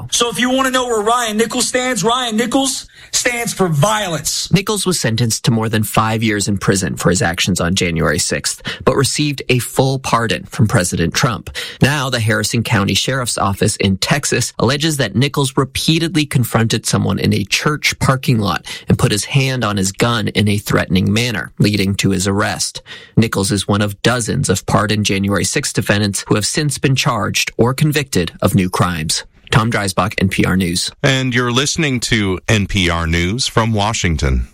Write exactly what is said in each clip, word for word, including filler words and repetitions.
Chicago. So if you want to know where Ryan Nichols stands, Ryan Nichols stands for violence. Nichols was sentenced to more than five years in prison for his actions on January sixth, but received a full pardon from President Trump. Now, the Harrison County Sheriff's Office in Texas alleges that Nichols repeatedly confronted someone in a church parking lot and put his hand on his gun in a threatening manner, leading to his arrest. Nichols is one of dozens of pardoned January sixth defendants who have since been charged or convicted of new crimes. Tom Dreisbach, N P R News. And you're listening to N P R News from Washington.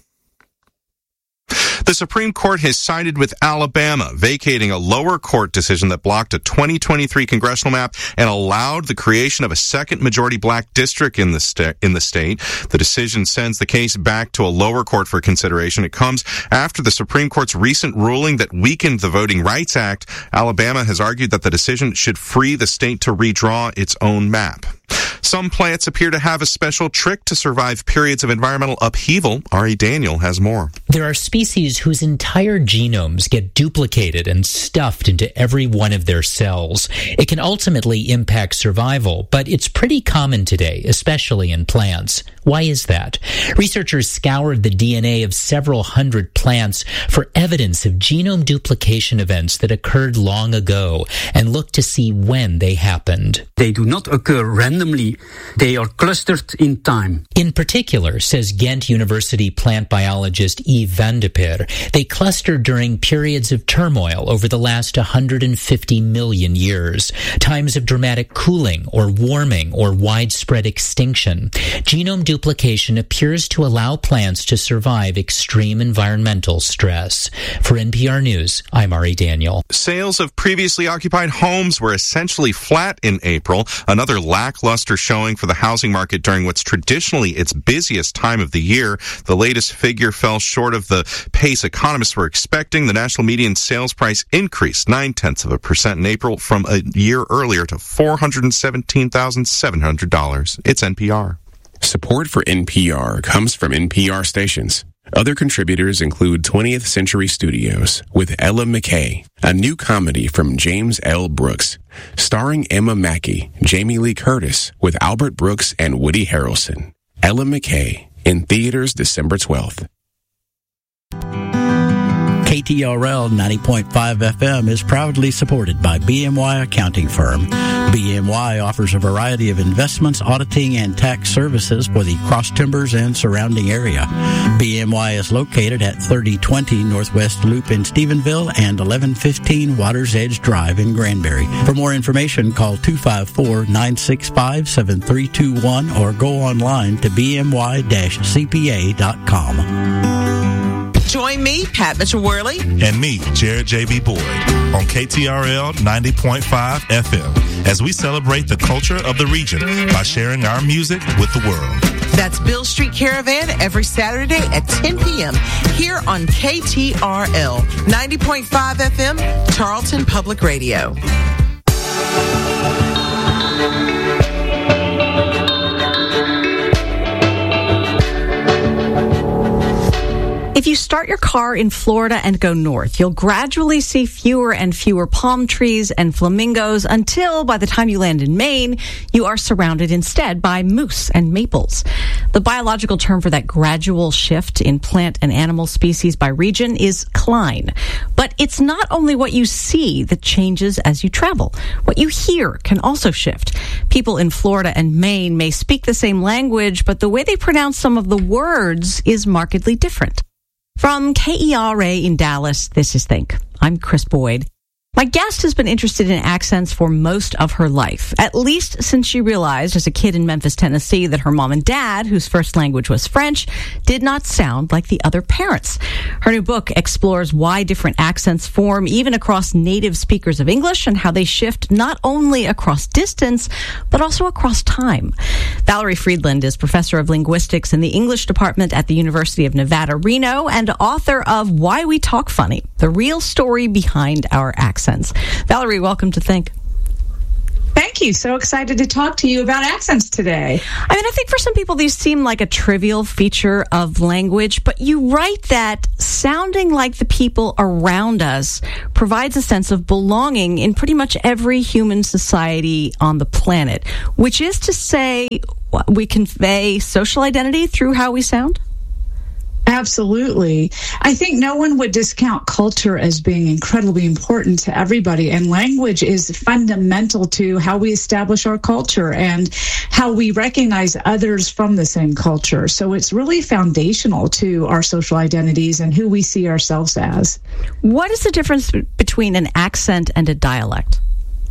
The Supreme Court has sided with Alabama, vacating a lower court decision that blocked a twenty twenty-three congressional map and allowed the creation of a second majority black district in the, sta- in the state. The decision sends the case back to a lower court for consideration. It comes after the Supreme Court's recent ruling that weakened the Voting Rights Act. Alabama has argued that the decision should free the state to redraw its own map. Some plants appear to have a special trick to survive periods of environmental upheaval. Ari Daniel has more. There are species whose entire genomes get duplicated and stuffed into every one of their cells. It can ultimately impact survival, but it's pretty common today, especially in plants. Why is that? Researchers scoured the D N A of several hundred plants for evidence of genome duplication events that occurred long ago and looked to see when they happened. They do not occur randomly. They are clustered in time. In particular, says Ghent University plant biologist Yves van de Peer, they cluster during periods of turmoil over the last one hundred fifty million years, times of dramatic cooling or warming or widespread extinction. Genome duplication appears to allow plants to survive extreme environmental stress. For N P R News, I'm Ari Daniel. Sales of previously occupied homes were essentially flat in April, another lackluster showing for the housing market during what's traditionally its busiest time of the year. The latest figure fell short of the pace economists were expecting. The national median sales price increased nine-tenths of a percent in April from a year earlier to four hundred seventeen thousand seven hundred dollars. It's N P R. Support for N P R comes from N P R stations. Other contributors include twentieth Century Studios with Ella McKay, a new comedy from James L. Brooks, starring Emma Mackey, Jamie Lee Curtis, with Albert Brooks and Woody Harrelson. Ella McKay, in theaters December twelfth. K T R L ninety point five F M is proudly supported by B M Y Accounting Firm. B M Y offers a variety of investments, auditing, and tax services for the Cross Timbers and surrounding area. B M Y is located at thirty twenty Northwest Loop in Stephenville and eleven fifteen Waters Edge Drive in Granbury. For more information, call two five four, nine six five, seven three two one or go online to b m y dash c p a dot com. Join me, Pat Mitchell-Worley. And me, Jared J B. Boyd, on K T R L ninety point five F M as we celebrate the culture of the region by sharing our music with the world. That's Bill Street Caravan every Saturday at ten p.m. here on K T R L ninety point five F M, Charlton Public Radio. If you start your car in Florida and go north, you'll gradually see fewer and fewer palm trees and flamingos until by the time you land in Maine, you are surrounded instead by moose and maples. The biological term for that gradual shift in plant and animal species by region is cline. But it's not only what you see that changes as you travel. What you hear can also shift. People in Florida and Maine may speak the same language, but the way they pronounce some of the words is markedly different. From K E R A in Dallas, this is Think. I'm Chris Boyd. My guest has been interested in accents for most of her life, at least since she realized as a kid in Memphis, Tennessee, that her mom and dad, whose first language was French, did not sound like the other parents. Her new book explores why different accents form even across native speakers of English and how they shift not only across distance, but also across time. Valerie Friedland is professor of linguistics in the English department at the University of Nevada, Reno, and author of Why We Talk Funny, the real story behind our accents. Valerie, welcome to Think. Thank thank you. So excited to talk to you about accents today. I mean, I think for some people these seem like a trivial feature of language, but you write that sounding like the people around us provides a sense of belonging in pretty much every human society on the planet, which is to say we convey social identity through how we sound? Absolutely. I think no one would discount culture as being incredibly important to everybody, and language is fundamental to how we establish our culture and how we recognize others from the same culture. So it's really foundational to our social identities and who we see ourselves as. What is the difference between an accent and a dialect?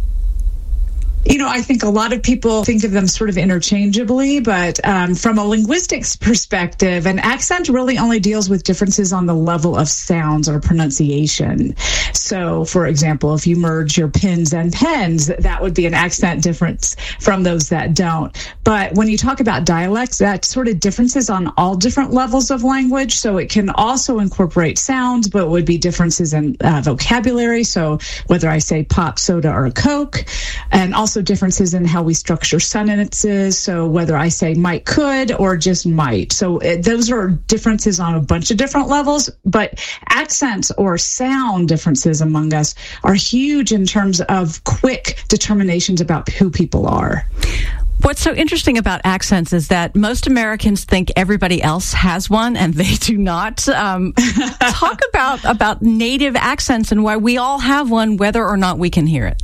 You know, I think a lot of people think of them sort of interchangeably, but um, from a linguistics perspective, an accent really only deals with differences on the level of sounds or pronunciation. So, for example, if you merge your pins and pens, that would be an accent difference from those that don't. But when you talk about dialects, that sort of differences on all different levels of language. So it can also incorporate sounds, but would be differences in uh, vocabulary. So whether I say pop, soda, or Coke, and also Also differences in how we structure sentences. So whether I say might, could, or just might. So it, those are differences on a bunch of different levels, but accents or sound differences among us are huge in terms of quick determinations about who people are. What's so interesting about accents is that most Americans think everybody else has one, and they do not. Um, talk about, about native accents and why we all have one, whether or not we can hear it.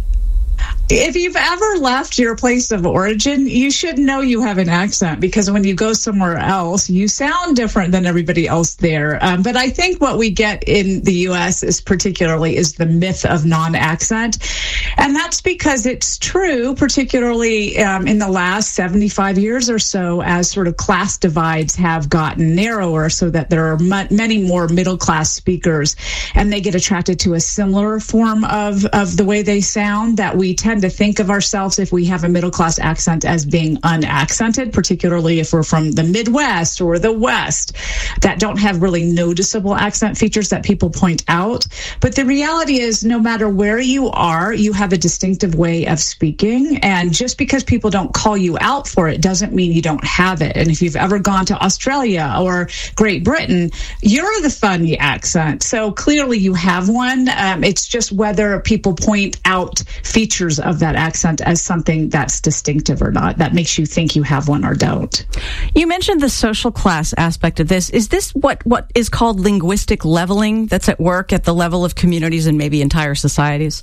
If you've ever left your place of origin, you should know you have an accent, because when you go somewhere else, you sound different than everybody else there. Um, but I think what we get in the U S is particularly is the myth of non-accent. And that's because it's true, particularly um, in the last seventy-five years or so, as sort of class divides have gotten narrower, so that there are m- many more middle-class speakers, and they get attracted to a similar form of, of the way they sound, that we tend to think of ourselves, if we have a middle-class accent, as being unaccented, particularly if we're from the Midwest or the West, that don't have really noticeable accent features that people point out. But the reality is, no matter where you are, you have a distinctive way of speaking. And just because people don't call you out for it doesn't mean you don't have it. And if you've ever gone to Australia or Great Britain, you're the funny accent. So clearly you have one. Um, it's just whether people point out features of that accent as something that's distinctive or not, that makes you think you have one or don't. You mentioned the social class aspect of this. Is this what, what is called linguistic leveling that's at work at the level of communities and maybe entire societies?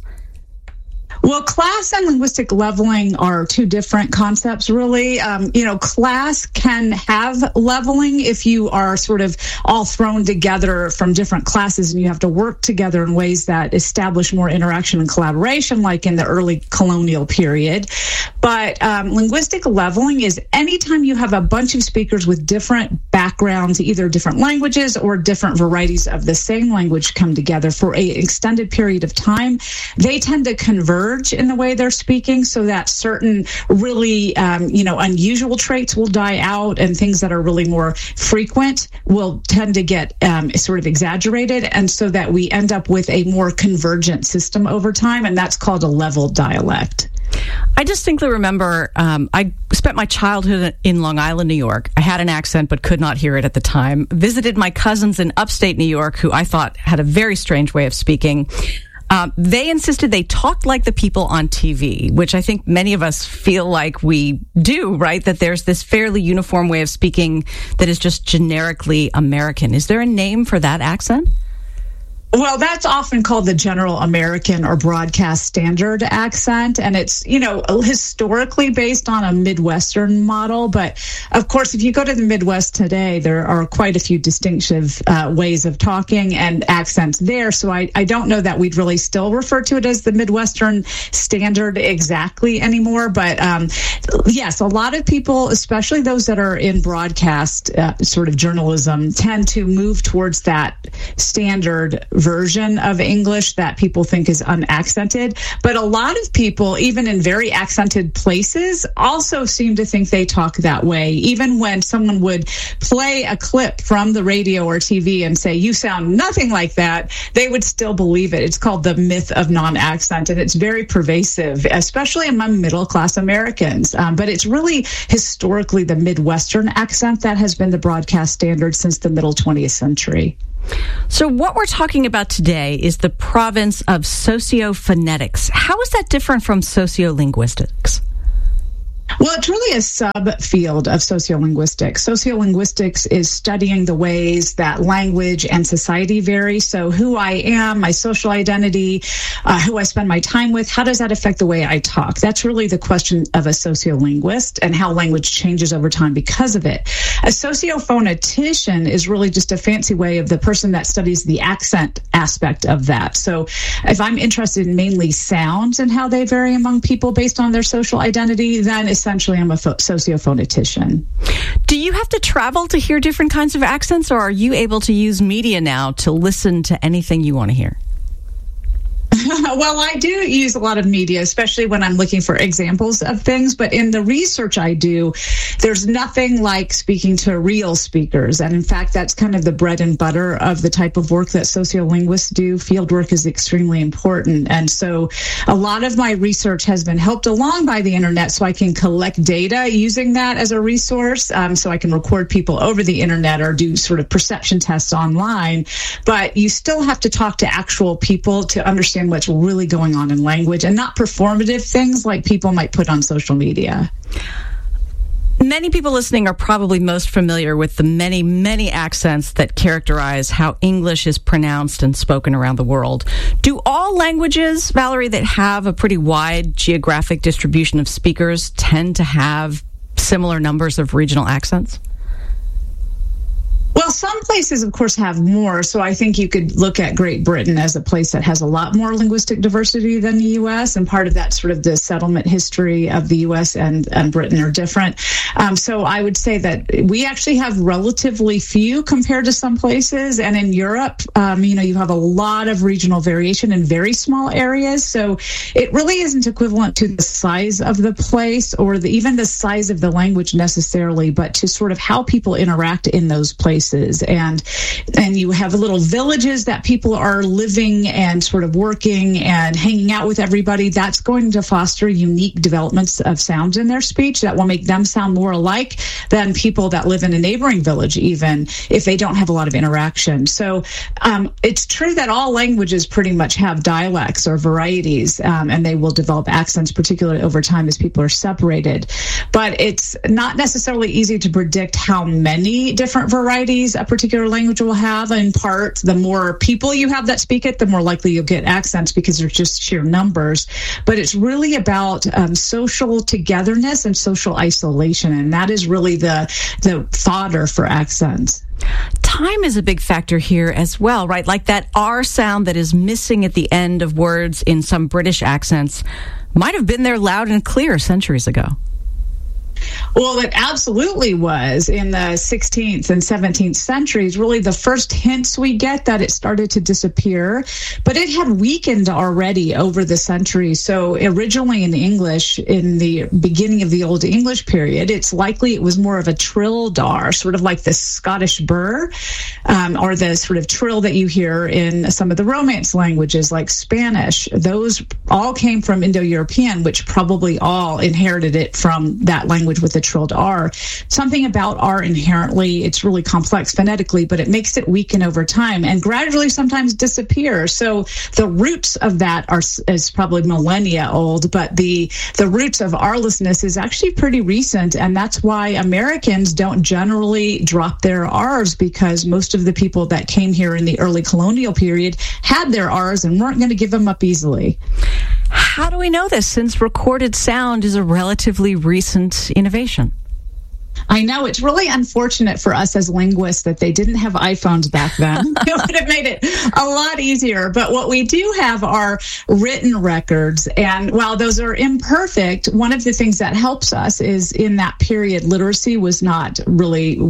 Well, class and linguistic leveling are two different concepts, really. Um, you know, class can have leveling if you are sort of all thrown together from different classes and you have to work together in ways that establish more interaction and collaboration, like in the early colonial period. But um, linguistic leveling is anytime you have a bunch of speakers with different backgrounds, either different languages or different varieties of the same language come together for an extended period of time, they tend to converge in the way they're speaking, so that certain really, um, you know, unusual traits will die out, and things that are really more frequent will tend to get um, sort of exaggerated, and so that we end up with a more convergent system over time, and that's called a leveled dialect. I distinctly remember um, I spent my childhood in Long Island, New York. I had an accent but could not hear it at the time. Visited my cousins in upstate New York, who I thought had a very strange way of speaking. Um, they insisted they talked like the people on T V, which I think many of us feel like we do, right? That there's this fairly uniform way of speaking that is just generically American. Is there a name for that accent? Well, that's often called the general American or broadcast standard accent. And it's, you know, historically based on a Midwestern model. But of course, if you go to the Midwest today, there are quite a few distinctive uh, ways of talking and accents there. So I, I don't know that we'd really still refer to it as the Midwestern standard exactly anymore. But um, yes, a lot of people, especially those that are in broadcast uh, sort of journalism, tend to move towards that standard version of English that people think is unaccented. But a lot of people, even in very accented places, also seem to think they talk that way. Even when someone would play a clip from the radio or T V and say, you sound nothing like that, they would still believe it. It's called the myth of non-accent, and it's very pervasive, especially among middle-class Americans. Um, but it's really historically the Midwestern accent that has been the broadcast standard since the middle twentieth century. So what we're talking about today is the province of sociophonetics. How is that different from sociolinguistics? Well, it's really a subfield of sociolinguistics. Sociolinguistics is studying the ways that language and society vary. So who I am, my social identity, uh, who I spend my time with, how does that affect the way I talk? That's really the question of a sociolinguist and how language changes over time because of it. A sociophonetician is really just a fancy way of the person that studies the accent aspect of that. So if I'm interested in mainly sounds and how they vary among people based on their social identity, then essentially I'm a pho- sociophonetician. Do you have to travel to hear different kinds of accents, or are you able to use media now to listen to anything you want to hear? Well, I do use a lot of media, especially when I'm looking for examples of things. But in the research I do, there's nothing like speaking to real speakers. And in fact, that's kind of the bread and butter of the type of work that sociolinguists do. Field work is extremely important. And so a lot of my research has been helped along by the internet, so I can collect data using that as a resource. Um, so I can record people over the internet or do sort of perception tests online. But you still have to talk to actual people to understand what's really going on in language, and not performative things like people might put on social media. Many people listening are probably most familiar with the many, many accents that characterize how English is pronounced and spoken around the world. Do all languages, Valerie, that have a pretty wide geographic distribution of speakers tend to have similar numbers of regional accents? Well, some places, of course, have more. So I think you could look at Great Britain as a place that has a lot more linguistic diversity than the U S. And part of that sort of the settlement history of the U S and, and Britain are different. Um, so I would say that we actually have relatively few compared to some places. And in Europe, um, you know, you have a lot of regional variation in very small areas. So it really isn't equivalent to the size of the place or the, even the size of the language necessarily, but to sort of how people interact in those places. And and you have little villages that people are living and sort of working and hanging out with everybody. That's going to foster unique developments of sounds in their speech that will make them sound more alike than people that live in a neighboring village, even if they don't have a lot of interaction. So um, it's true that all languages pretty much have dialects or varieties, um, and they will develop accents, particularly over time as people are separated. But it's not necessarily easy to predict how many different varieties a particular language will have. In part, the more people you have that speak it, the more likely you'll get accents because there's just sheer numbers. But it's really about um, social togetherness and social isolation, and that is really the the fodder for accents. Time is a big factor here as well, right? Like that R sound that is missing at the end of words in some British accents might have been there loud and clear centuries ago. Well, it absolutely was in the sixteenth and seventeenth centuries. Really, the first hints we get that it started to disappear, but it had weakened already over the centuries. So originally in English, in the beginning of the Old English period, it's likely it was more of a trill dar, sort of like the Scottish burr, um, or the sort of trill that you hear in some of the Romance languages like Spanish. Those all came from Indo-European, which probably all inherited it from that language with the trilled R. Something about R inherently, it's really complex phonetically, but it makes it weaken over time and gradually sometimes disappear. So the roots of that are is probably millennia old, but the the roots of R-lessness is actually pretty recent, and that's why Americans don't generally drop their R's, because most of the people that came here in the early colonial period had their R's and weren't going to give them up easily. How do we know this, since recorded sound is a relatively recent innovation? I know it's really unfortunate for us as linguists that they didn't have iPhones back then. It would have made it a lot easier. But what we do have are written records. And while those are imperfect, one of the things that helps us is in that period, literacy was not really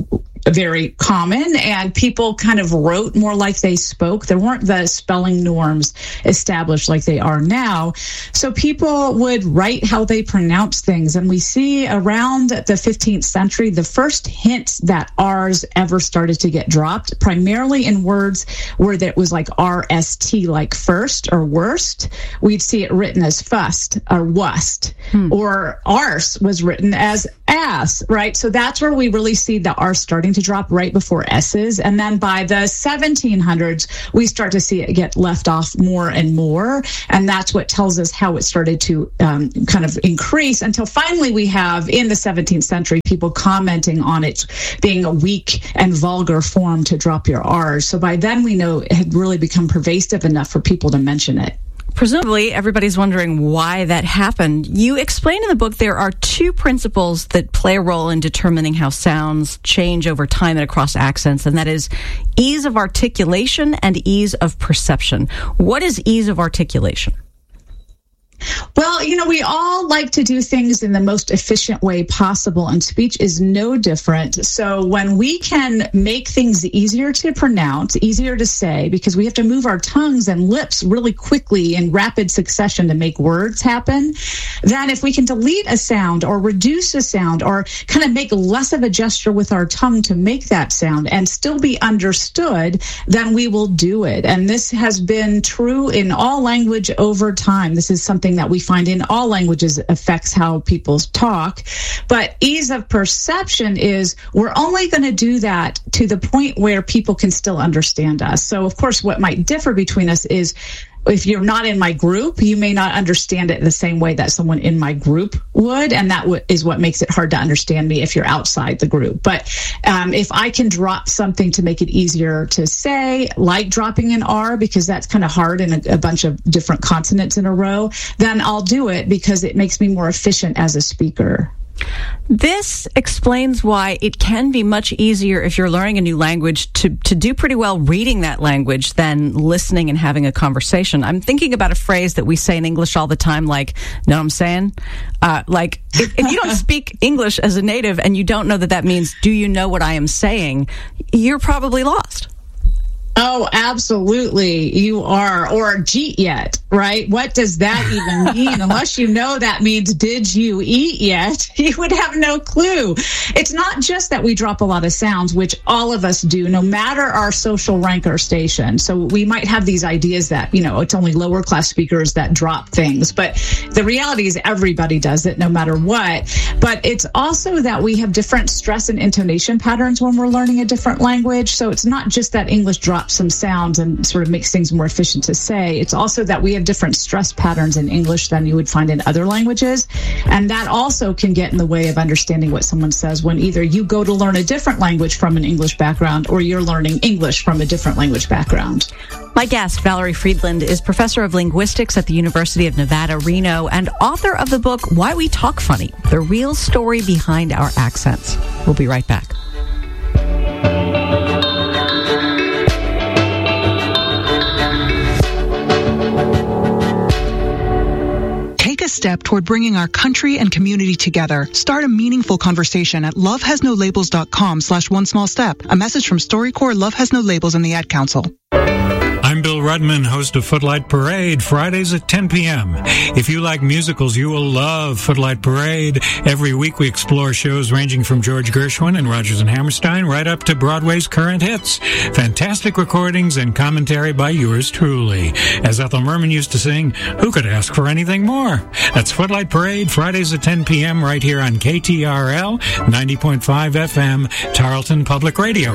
very common, and people kind of wrote more like they spoke. There weren't the spelling norms established like they are now. So people would write how they pronounce things. And we see around the fifteenth century, the first hints that R's ever started to get dropped, primarily in words where that was like R S T, like first or worst. We'd see it written as fust or wust, hmm. or arse was written as ass, right? So that's where we really see the R starting to drop right before S's. And then by the seventeen hundreds, we start to see it get left off more and more. And that's what tells us how it started to um, kind of increase until finally we have in the seventeenth century people commenting on it being a weak and vulgar form to drop your R's. So by then we know it had really become pervasive enough for people to mention it. Presumably, everybody's wondering why that happened. You explain in the book there are two principles that play a role in determining how sounds change over time and across accents, and that is ease of articulation and ease of perception. What is ease of articulation? Well, you know, we all like to do things in the most efficient way possible, and speech is no different. So when we can make things easier to pronounce, easier to say, because we have to move our tongues and lips really quickly in rapid succession to make words happen, then if we can delete a sound or reduce a sound or kind of make less of a gesture with our tongue to make that sound and still be understood, then we will do it. And this has been true in all language over time. This is something that we find in all languages affects how people talk. But ease of perception is we're only going to do that to the point where people can still understand us. So, of course, what might differ between us is if you're not in my group, you may not understand it the same way that someone in my group would, and that w- is what makes it hard to understand me if you're outside the group. But um, if I can drop something to make it easier to say, like dropping an R, because that's kind of hard in a, a bunch of different consonants in a row, then I'll do it because it makes me more efficient as a speaker. This explains why it can be much easier if you're learning a new language to, to do pretty well reading that language than listening and having a conversation. I'm thinking about a phrase that we say in English all the time, like, know what I'm saying? Uh, like, if, if you don't speak English as a native and you don't know that that means, do you know what I am saying? You're probably lost. Oh, absolutely. You are. Or jeet yet, right? What does that even mean? Unless you know that means did you eat yet, you would have no clue. It's not just that we drop a lot of sounds, which all of us do, no matter our social rank or station. So we might have these ideas that, you know, it's only lower class speakers that drop things. But the reality is everybody does it no matter what. But it's also that we have different stress and intonation patterns when we're learning a different language. So it's not just that English drops some sounds and sort of makes things more efficient to say. It's also that we have different stress patterns in English than you would find in other languages. And that also can get in the way of understanding what someone says when either you go to learn a different language from an English background or you're learning English from a different language background. My guest, Valerie Friedland, is professor of linguistics at the University of Nevada, Reno, and author of the book, Why We Talk Funny, The Real Story Behind Our Accents. We'll be right back. Take a step toward bringing our country and community together. Start a meaningful conversation at lovehasnolabels.com slash one small step. A message from StoryCorps, Love Has No Labels, and the Ad Council. I'm Bill Rudman, host of Footlight Parade, Fridays at ten p.m. If you like musicals, you will love Footlight Parade. Every week we explore shows ranging from George Gershwin and Rodgers and Hammerstein right up to Broadway's current hits. Fantastic recordings and commentary by yours truly. As Ethel Merman used to sing, who could ask for anything more? That's Footlight Parade, Fridays at ten p.m. right here on K T R L, ninety point five F M, Tarleton Public Radio.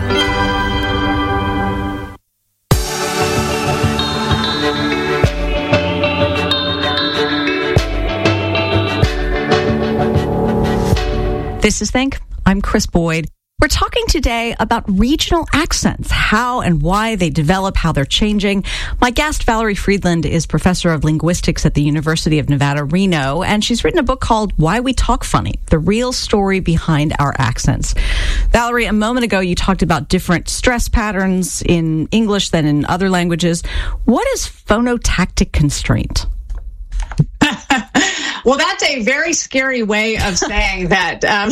This is Think. I'm Chris Boyd. We're talking today about regional accents, how and why they develop, how they're changing. My guest, Valerie Friedland, is professor of linguistics at the University of Nevada, Reno, and she's written a book called Why We Talk Funny, The Real Story Behind Our Accents. Valerie, a moment ago you talked about different stress patterns in English than in other languages. What is phonotactic constraint? Well, that's a very scary way of saying that um,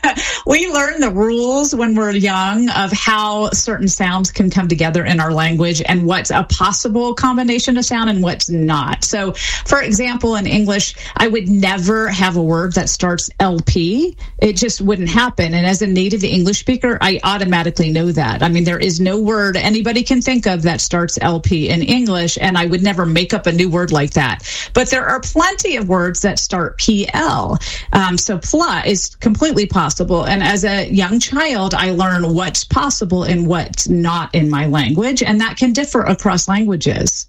we learn the rules when we're young of how certain sounds can come together in our language and what's a possible combination of sound and what's not. So, for example, in English, I would never have a word that starts L P. It just wouldn't happen. And as a native English speaker, I automatically know that. I mean, there is no word anybody can think of that starts L P in English, and I would never make up a new word like that. But there are plenty of words that start P L. Um, so pla is completely possible. And as a young child, I learn what's possible and what's not in my language, and that can differ across languages.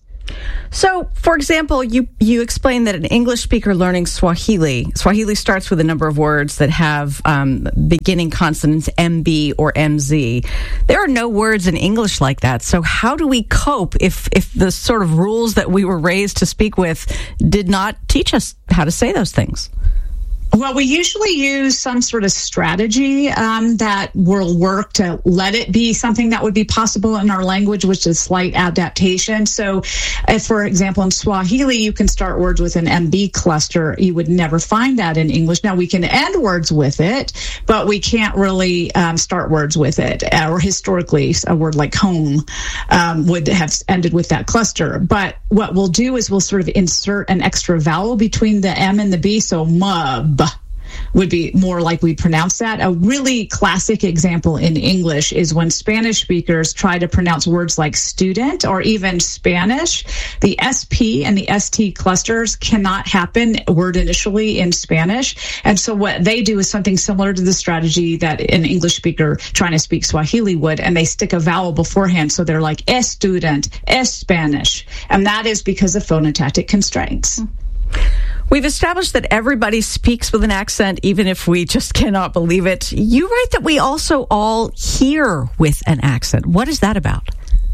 So, for example, you, you explained that an English speaker learning Swahili, Swahili starts with a number of words that have um, beginning consonants M B or M Z. There are no words in English like that. So how do we cope if, if the sort of rules that we were raised to speak with did not teach us how to say those things? Well, we usually use some sort of strategy um, that will work to let it be something that would be possible in our language, which is slight adaptation. So, if, for example, in Swahili, you can start words with an M B cluster. You would never find that in English. Now, we can end words with it, but we can't really um, start words with it. Or historically, a word like home um, would have ended with that cluster. But what we'll do is we'll sort of insert an extra vowel between the M and the B, so mub would be more like we pronounce that. A really classic example in English is when Spanish speakers try to pronounce words like student or even Spanish. The S P and the S T clusters cannot happen word initially in Spanish. And so what they do is something similar to the strategy that an English speaker trying to speak Swahili would, and they stick a vowel beforehand. So they're like es student, es Spanish. And that is because of phonotactic constraints. We've established that everybody speaks with an accent, even if we just cannot believe it. You write that we also all hear with an accent. What is that about?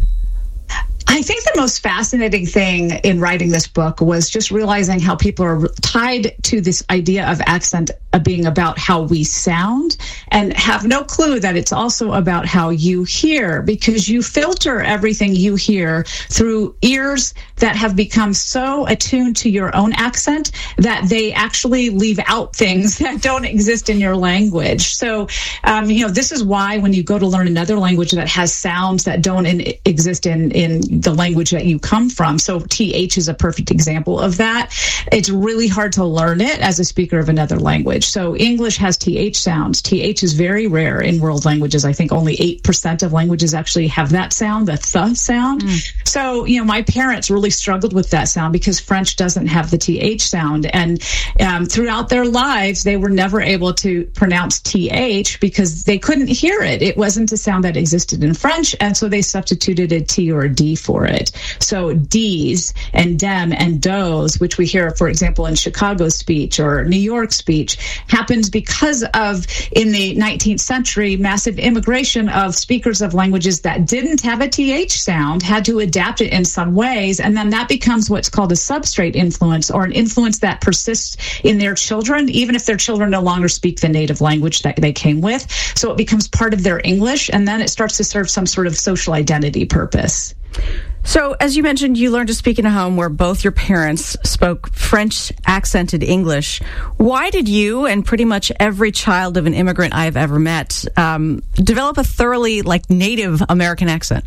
I think the most fascinating thing in writing this book was just realizing how people are tied to this idea of accent being about how we sound and have no clue that it's also about how you hear, because you filter everything you hear through ears that have become so attuned to your own accent that they actually leave out things that don't exist in your language. So, um, you know, this is why when you go to learn another language that has sounds that don't in, exist in, in the language that you come from. So T H is a perfect example of that. It's really hard to learn it as a speaker of another language. So English has T H sounds. T H is very rare in world languages. I think only eight percent of languages actually have that sound, the th sound. Mm. So, you know, my parents really struggled with that sound because French doesn't have the T H sound. And um, throughout their lives, they were never able to pronounce T H because they couldn't hear it. It wasn't a sound that existed in French. And so they substituted a T or a D for it. So D's and dem and does, which we hear, for example, in Chicago speech or New York speech, happens because of, in the nineteenth century, massive immigration of speakers of languages that didn't have a T H sound, had to adapt it in some ways, and then that becomes what's called a substrate influence, or an influence that persists in their children, even if their children no longer speak the native language that they came with. So it becomes part of their English, and then it starts to serve some sort of social identity purpose. So, as you mentioned, you learned to speak in a home where both your parents spoke French accented English. Why did you and pretty much every child of an immigrant I have ever met um, develop a thoroughly, like, native American accent?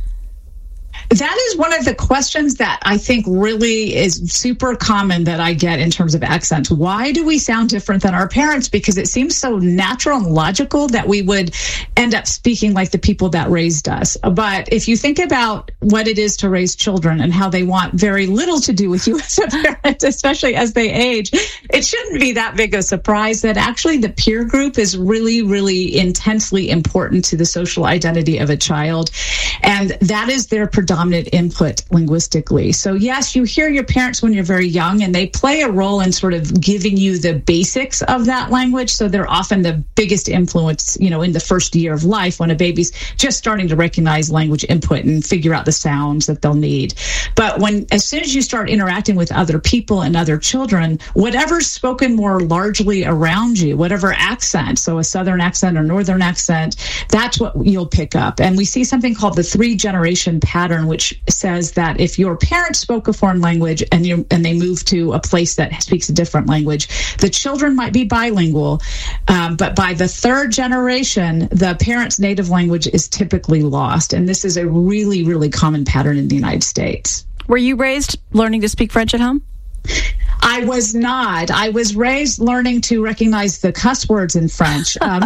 That is one of the questions that I think really is super common that I get in terms of accents. Why do we sound different than our parents? Because it seems so natural and logical that we would end up speaking like the people that raised us. But if you think about what it is to raise children and how they want very little to do with you as a parent, especially as they age, it shouldn't be that big a surprise that actually the peer group is really, really intensely important to the social identity of a child. And that is their predominant input linguistically. So yes, you hear your parents when you're very young, and they play a role in sort of giving you the basics of that language. So they're often the biggest influence, you know, in the first year of life when a baby's just starting to recognize language input and figure out the sounds that they'll need. But when, as soon as you start interacting with other people and other children, whatever's spoken more largely around you, whatever accent, so a Southern accent or Northern accent, that's what you'll pick up. And we see something called the three generation pattern, pattern, which says that if your parents spoke a foreign language and you and they move to a place that speaks a different language, the children might be bilingual, um, but by the third generation, the parent's native language is typically lost. And this is a really, really common pattern in the United States. Were you raised learning to speak French at home? I was not. I was raised learning to recognize the cuss words in French. Um,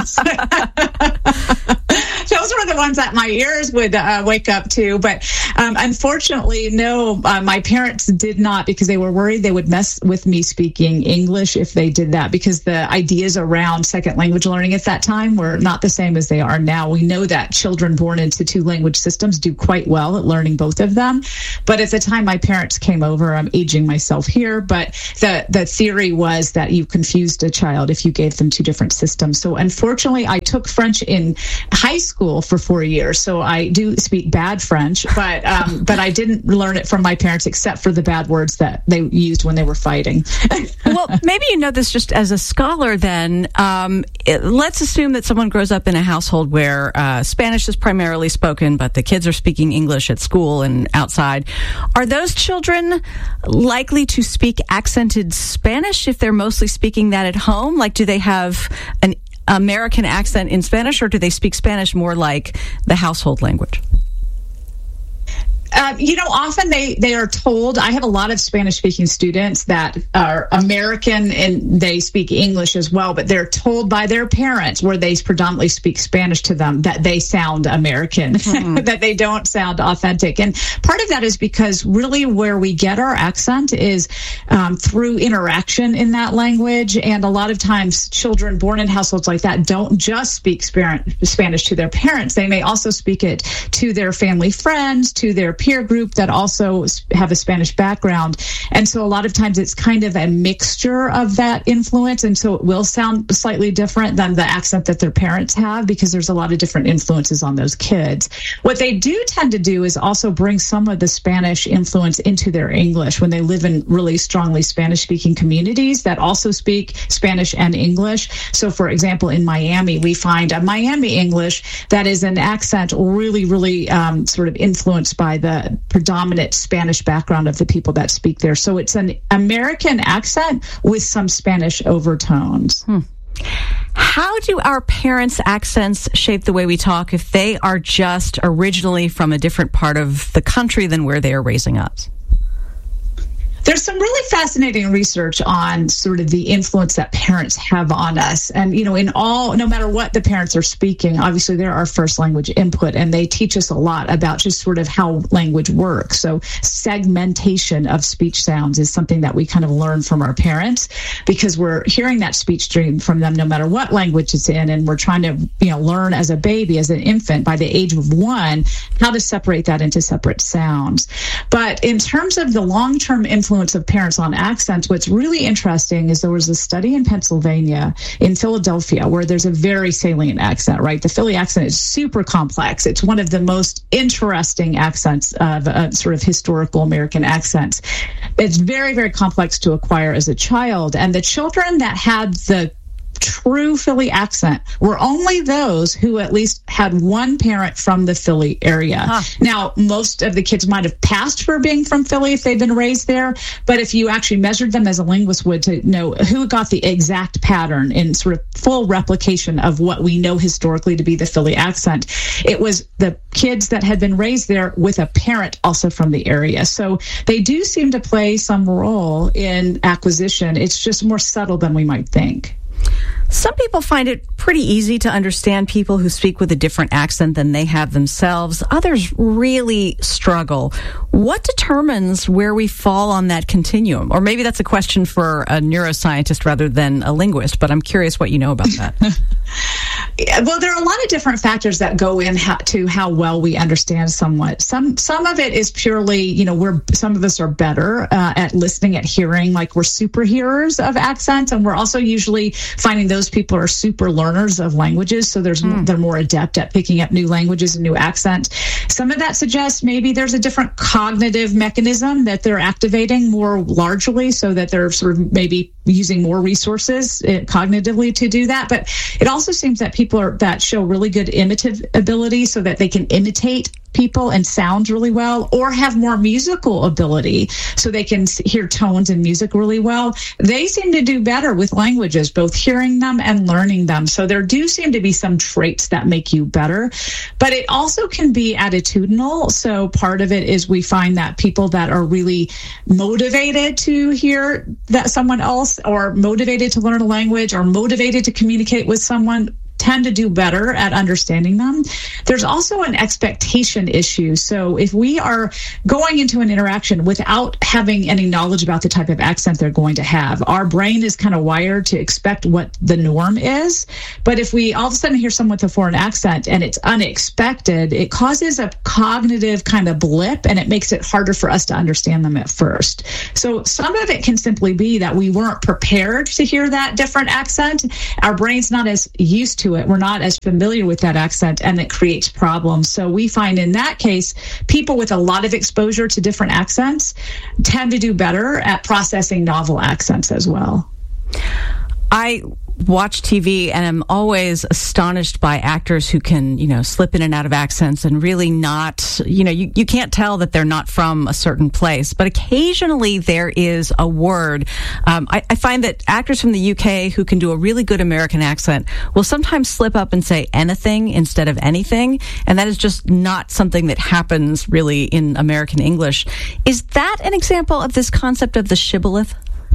those were the ones that my ears would uh, wake up to. But um, unfortunately, no, uh, my parents did not, because they were worried they would mess with me speaking English if they did that, because the ideas around second language learning at that time were not the same as they are now. We know that children born into two language systems do quite well at learning both of them. But at the time my parents came over, I'm aging myself here, but the, the theory was that you confused a child if you gave them two different systems. So unfortunately, I took French in high school for four years. So I do speak bad French, but um, but I didn't learn it from my parents except for the bad words that they used when they were fighting. Well, maybe you know this just as a scholar then. Um, it, let's assume that someone grows up in a household where uh, Spanish is primarily spoken, but the kids are speaking English at school and outside. Are those children likely to speak accented Spanish if they're mostly speaking that at home? Like, do they have an American accent in Spanish, or do they speak Spanish more like the household language? Uh, you know, often they, they are told, I have a lot of Spanish-speaking students that are American and they speak English as well, but they're told by their parents, where they predominantly speak Spanish to them, that they sound American, mm-hmm. that they don't sound authentic. And part of that is because really where we get our accent is um, through interaction in that language. And a lot of times children born in households like that don't just speak Spanish to their parents. They may also speak it to their family friends, to their peer group that also have a Spanish background. And so a lot of times it's kind of a mixture of that influence. And so it will sound slightly different than the accent that their parents have, because there's a lot of different influences on those kids. What they do tend to do is also bring some of the Spanish influence into their English when they live in really strongly Spanish-speaking communities that also speak Spanish and English. So for example, in Miami, we find a Miami English that is an accent really, really um, sort of influenced by the The predominant Spanish background of the people that speak there. So it's an American accent with some Spanish overtones. Hmm. How do our parents' accents shape the way we talk if they are just originally from a different part of the country than where they are raising us? There's some really fascinating research on sort of the influence that parents have on us. And, you know, in all, no matter what the parents are speaking, obviously they're our first language input, and they teach us a lot about just sort of how language works. So segmentation of speech sounds is something that we kind of learn from our parents, because we're hearing that speech stream from them no matter what language it's in. And we're trying to, you know, learn as a baby, as an infant, by the age of one, how to separate that into separate sounds. But in terms of the long-term influence influence of parents on accents, what's really interesting is there was a study in Pennsylvania, in Philadelphia, where there's a very salient accent, right? The Philly accent is super complex. It's one of the most interesting accents of uh, sort of historical American accents. It's very, very complex to acquire as a child. And the children that had the true Philly accent were only those who at least had one parent from the Philly area. Huh. Now, most of the kids might have passed for being from Philly if they'd been raised there, but if you actually measured them, as a linguist would, to know who got the exact pattern in sort of full replication of what we know historically to be the Philly accent, it was the kids that had been raised there with a parent also from the area. So they do seem to play some role in acquisition. It's just more subtle than we might think. Some people find it pretty easy to understand people who speak with a different accent than they have themselves. Others really struggle. What determines where we fall on that continuum? Or maybe that's a question for a neuroscientist rather than a linguist, but I'm curious what you know about that. Well, there are a lot of different factors that go in how, to how well we understand someone. Some some of it is purely, you know, we're some of us are better uh, at listening, at hearing, like we're super hearers of accents, and we're also usually finding those people are super learners of languages, so there's mm. they're more adept at picking up new languages and new accents. Some of that suggests maybe there's a different cognitive mechanism that they're activating more largely, so that they're sort of maybe using more resources uh, cognitively to do that. But it also seems that people are that show really good imitative ability, so that they can imitate people and sound really well, or have more musical ability so they can hear tones and music really well, they seem to do better with languages, both hearing them and learning them. So there do seem to be some traits that make you better, but it also can be attitudinal. So part of it is we find that people that are really motivated to hear that someone else, or motivated to learn a language, or motivated to communicate with someone, tend to do better at understanding them. There's also an expectation issue. So if we are going into an interaction without having any knowledge about the type of accent they're going to have, our brain is kind of wired to expect what the norm is. But if we all of a sudden hear someone with a foreign accent and it's unexpected, it causes a cognitive kind of blip, and it makes it harder for us to understand them at first. So some of it can simply be that we weren't prepared to hear that different accent. Our brain's not as used to it. We're not as familiar with that accent, and it creates problems. So we find in that case, people with a lot of exposure to different accents tend to do better at processing novel accents as well. I watch T V and I'm always astonished by actors who can, you know, slip in and out of accents and really not, you know, you, you can't tell that they're not from a certain place. But occasionally there is a word. Um, I, I find that actors from the U K who can do a really good American accent will sometimes slip up and say anything instead of anything. And that is just not something that happens really in American English. Is that an example of this concept of the shibboleth?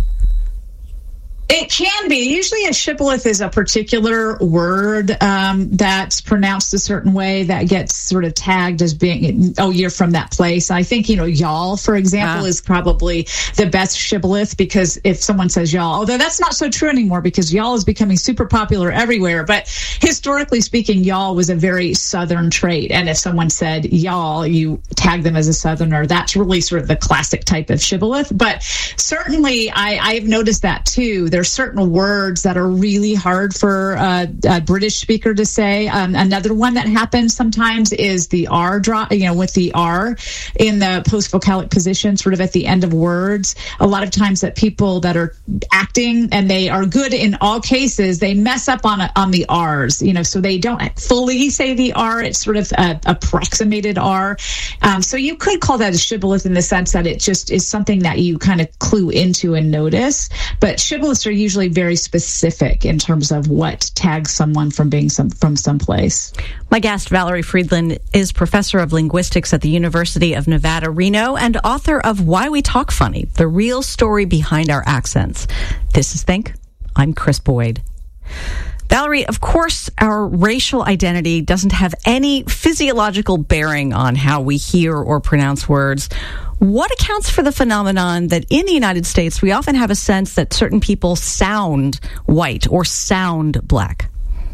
It can be. Usually a shibboleth is a particular word um, that's pronounced a certain way that gets sort of tagged as being, oh, you're from that place. I think, you know, y'all, for example, uh. is probably the best shibboleth, because if someone says y'all, although that's not so true anymore because y'all is becoming super popular everywhere. But historically speaking, y'all was a very Southern trait. And if someone said y'all, you tag them as a Southerner. That's really sort of the classic type of shibboleth. But certainly I, I've noticed that too. There's certain words that are really hard for uh, a British speaker to say. Um, another one that happens sometimes is the R drop, you know, with the R in the post-vocalic position, sort of at the end of words. A lot of times that people that are acting, and they are good in all cases, they mess up on a, on the R's, you know, so they don't fully say the R. It's sort of a approximated R. Um, so you could call that a shibboleth in the sense that it just is something that you kind of clue into and notice. But shibboleths are usually very specific in terms of what tags someone from being some from someplace. My guest, Valerie Friedland, is professor of linguistics at the University of Nevada, Reno, and author of Why We Talk Funny, the real story behind our accents. This is Think. I'm Chris Boyd. Valerie, of course, our racial identity doesn't have any physiological bearing on how we hear or pronounce words. What accounts for the phenomenon that in the United States, we often have a sense that certain people sound white or sound black?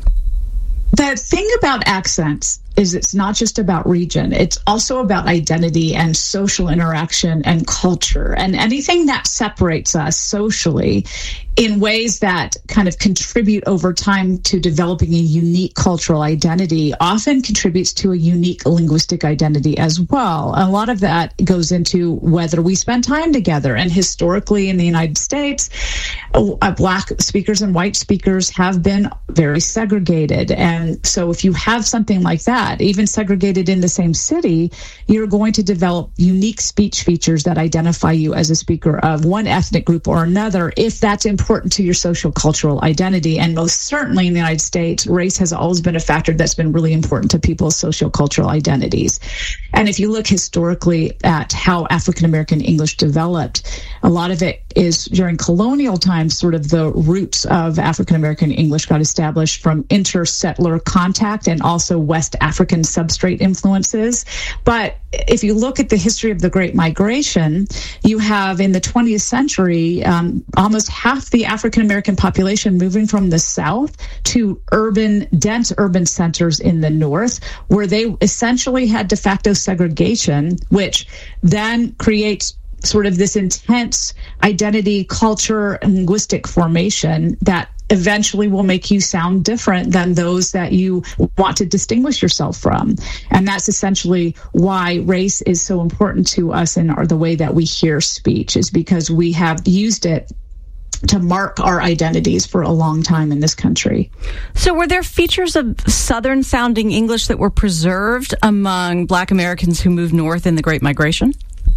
The thing about accents is it's not just about region. It's also about identity and social interaction and culture, and anything that separates us socially in ways that kind of contribute over time to developing a unique cultural identity often contributes to a unique linguistic identity as well. A lot of that goes into whether we spend time together. And historically in the United States, uh, black speakers and white speakers have been very segregated. And so if you have something like that, even segregated in the same city, you're going to develop unique speech features that identify you as a speaker of one ethnic group or another, if that's important to your social cultural identity. And most certainly in the United States, race has always been a factor that's been really important to people's social cultural identities. And if you look historically at how African American English developed, a lot of it is during colonial times, sort of the roots of African American English got established from inter-settler contact and also West African substrate influences. But if you look at the history of the Great Migration, you have in the twentieth century, um, almost half the African American population moving from the South to urban, dense urban centers in the North, where they essentially had de facto segregation, which then creates sort of this intense identity, culture, and linguistic formation that eventually will make you sound different than those that you want to distinguish yourself from. And that's essentially why race is so important to us in our, the way that we hear speech, is because we have used it to mark our identities for a long time in this country. So were there features of Southern sounding English that were preserved among Black Americans who moved north in the Great Migration?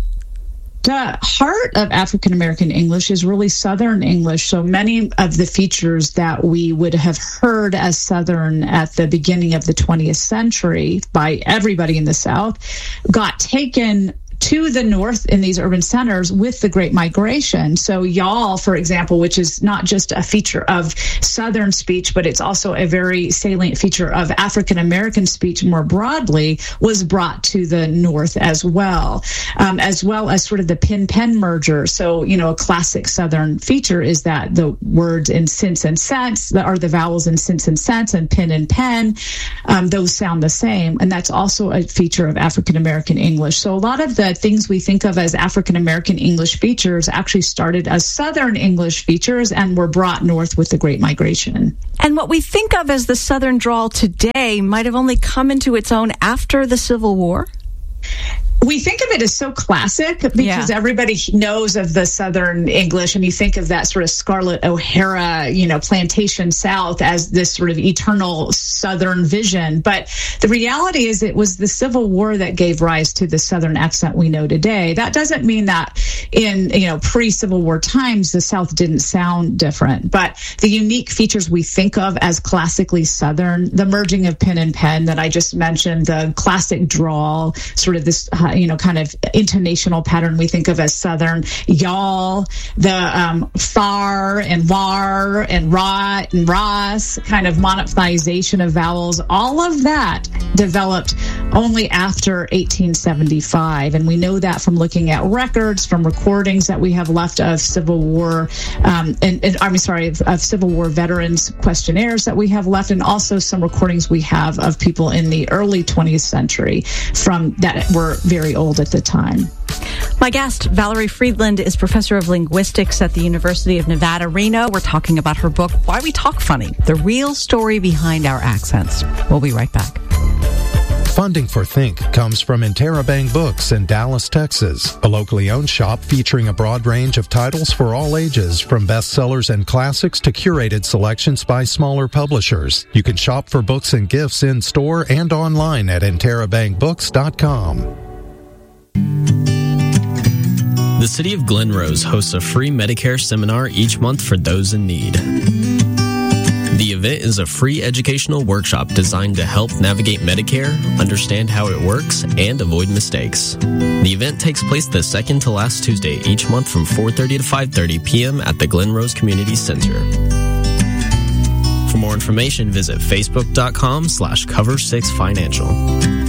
The heart of African American English is really Southern English. So many of the features that we would have heard as Southern at the beginning of the twentieth century by everybody in the South got taken to the north in these urban centers with the Great Migration. So y'all, for example, which is not just a feature of Southern speech, but it's also a very salient feature of African American speech more broadly, was brought to the north as well, um, as well as sort of the pin-pen merger. So, you know, a classic Southern feature is that the words in sense and sense, that are the vowels in sense and sense and pin and pen, um, those sound the same. And that's also a feature of African American English. So a lot of the things we think of as African American English features actually started as Southern English features and were brought north with the Great Migration. And what we think of as the Southern drawl today might have only come into its own after the Civil War? We think of it as so classic because yeah. everybody knows of the Southern English, and you think of that sort of Scarlett O'Hara, you know, plantation South as this sort of eternal Southern vision. But the reality is it was the Civil War that gave rise to the Southern accent we know today. That doesn't mean that in, you know, pre-Civil War times, the South didn't sound different. But the unique features we think of as classically Southern, the merging of pin and pen that I just mentioned, the classic drawl, sort of this, uh, you know, kind of intonational pattern we think of as Southern, y'all, the um, far and war and rot and ras, kind of monophthization of vowels, all of that developed only after eighteen seventy-five. And we know that from looking at records, from recordings that we have left of Civil War, um, and, and I'm sorry, of, of Civil War veterans questionnaires that we have left, and also some recordings we have of people in the early twentieth century from that were very old at the time. My guest, Valerie Friedland, is professor of linguistics at the University of Nevada, Reno. We're talking about her book, Why We Talk Funny, The Real Story Behind Our Accents. We'll be right back. Funding for Think comes from Interabang Books in Dallas, Texas, a locally owned shop featuring a broad range of titles for all ages, from bestsellers and classics to curated selections by smaller publishers. You can shop for books and gifts in store and online at interabang books dot com. The City of Glen Rose hosts a free Medicare seminar each month for those in need. The event is a free educational workshop designed to help navigate Medicare, understand how it works, and avoid mistakes. The event takes place the second to last Tuesday each month from four thirty to five thirty p.m. at the Glen Rose Community Center. For more information, visit facebook dot com slash cover six financial.